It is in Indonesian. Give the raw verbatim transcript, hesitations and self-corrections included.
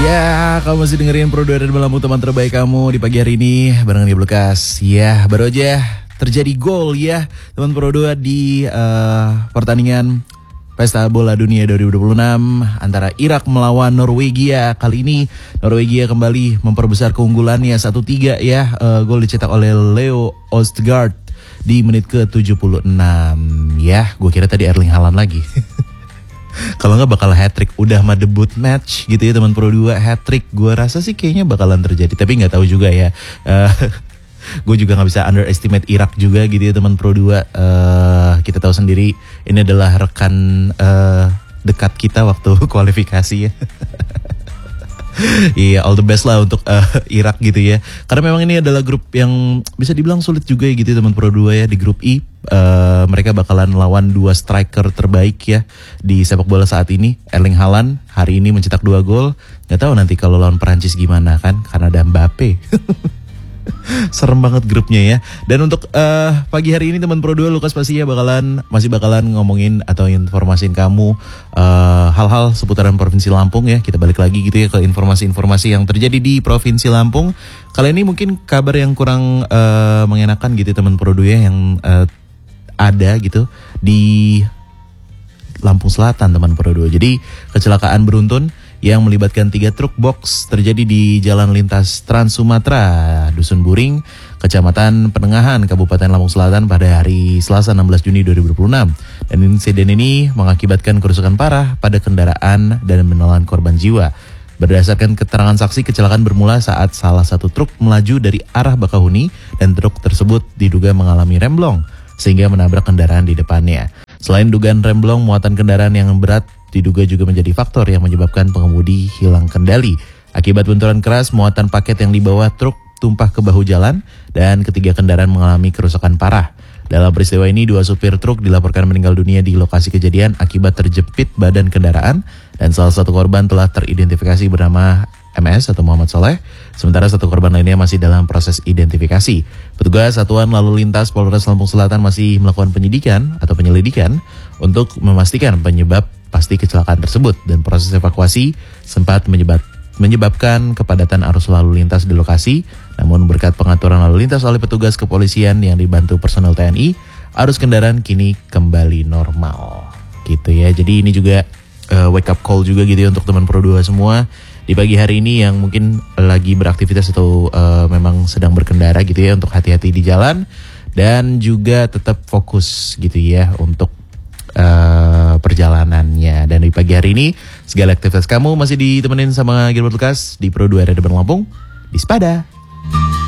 Ya, kamu masih dengerin Pro dua Red Lampu, teman terbaik kamu di pagi hari ini barengan di Belukas. Ya, baru aja terjadi gol ya teman Pro dua di uh, pertandingan Pesta Bola Dunia dua ribu dua puluh enam antara Irak melawan Norwegia. Kali ini Norwegia kembali memperbesar keunggulannya satu tiga ya. Uh, gol dicetak oleh Leo Østgaard di menit ke tujuh puluh enam. Ya, gue kira tadi Erling Haaland lagi. Kalau nggak bakal hat-trick, udah mah debut match gitu ya teman Pro dua, hat-trick gue rasa sih kayaknya bakalan terjadi, tapi nggak tahu juga ya. Uh, gue juga nggak bisa underestimate Irak juga gitu ya teman Pro dua. Uh, kita tahu sendiri ini adalah rekan uh, dekat kita waktu kualifikasi ya. Iya, all the best lah untuk uh, Irak gitu ya. Karena memang ini adalah grup yang bisa dibilang sulit juga ya gitu ya, teman Pro dua ya. Di grup I uh, mereka bakalan lawan dua striker terbaik ya di sepak bola saat ini. Erling Haaland hari ini mencetak dua gol. Gak tahu nanti kalau lawan Perancis gimana kan, karena ada Mbappe. Serem banget grupnya ya. Dan untuk uh, pagi hari ini teman Pro dua, Lukas pastinya bakalan masih bakalan ngomongin atau informasiin kamu uh, hal-hal seputaran Provinsi Lampung ya. Kita balik lagi gitu ya ke informasi-informasi yang terjadi di Provinsi Lampung. Kali ini mungkin kabar yang kurang uh, mengenakan gitu teman Pro dua ya, yang uh, ada gitu di Lampung Selatan teman Pro dua. Jadi kecelakaan beruntun yang melibatkan tiga truk box terjadi di Jalan Lintas Trans Sumatera, Dusun Buring, Kecamatan Penengahan, Kabupaten Lampung Selatan pada hari Selasa enam belas Juni dua ribu dua puluh enam. Dan insiden ini mengakibatkan kerusakan parah pada kendaraan dan menelan korban jiwa. Berdasarkan keterangan saksi, kecelakaan bermula saat salah satu truk melaju dari arah Bakahuni dan truk tersebut diduga mengalami remblong sehingga menabrak kendaraan di depannya. Selain dugaan remblong, muatan kendaraan yang berat diduga juga menjadi faktor yang menyebabkan pengemudi hilang kendali. Akibat benturan keras, muatan paket yang dibawa truk tumpah ke bahu jalan dan ketiga kendaraan mengalami kerusakan parah. Dalam peristiwa ini, dua supir truk dilaporkan meninggal dunia di lokasi kejadian akibat terjepit badan kendaraan, dan salah satu korban telah teridentifikasi bernama M S atau Muhammad Soleh, sementara satu korban lainnya masih dalam proses identifikasi. Petugas Satuan Lalu Lintas Polres Lampung Selatan masih melakukan penyidikan atau penyelidikan untuk memastikan penyebab pasti kecelakaan tersebut, dan proses evakuasi sempat menyebab, menyebabkan kepadatan arus lalu lintas di lokasi. Namun berkat pengaturan lalu lintas oleh petugas kepolisian yang dibantu personel T N I, arus kendaraan kini kembali normal. Gitu ya. Jadi ini juga uh, wake up call juga gitu ya untuk teman Pro dua semua di pagi hari ini yang mungkin lagi beraktivitas atau uh, memang sedang berkendara gitu ya, untuk hati-hati di jalan dan juga tetap fokus gitu ya untuk uh, perjalanannya. Dan di pagi hari ini segala aktivitas kamu masih ditemenin sama Gilbert Lukas di Pro dua Red Lampung di Sepada.